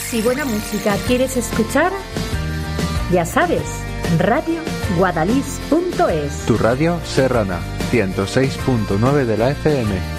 y buena música quieres escuchar, ya sabes, radioguadalix.es. Tu radio serrana, 106.9 de la FM.